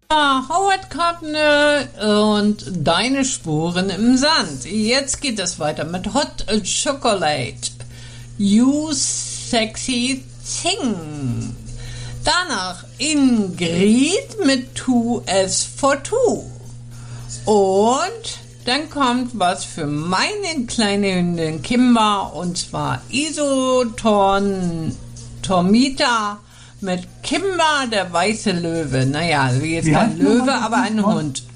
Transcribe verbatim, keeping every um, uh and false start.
Howard Carpenter und Deine Spuren im Sand. Jetzt geht es weiter mit Hot Chocolate. You Sexy Thing. Danach Ingrid mit Two as for Two. Und dann kommt was für meine kleine Hündin Kimba, und zwar Isotorn Tormita mit Kimba, der weiße Löwe. Naja, also jetzt Wie kein heißt nochmal Löwe, das aber ein Lied? Hund.